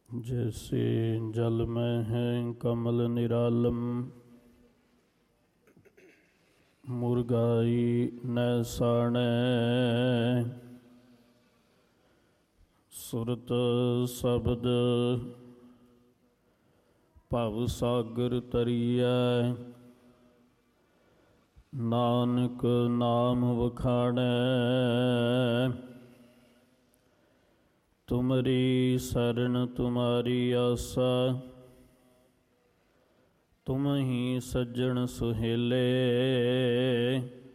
जैसे जल में है कमल निरालम, मुर्गाई न साणे। सुरत शब्द भव सागर तरिया, नानक नाम वखाणै। तुमरी शरण तुम्हारी आसा, तुम ही सज्जन सुहेले।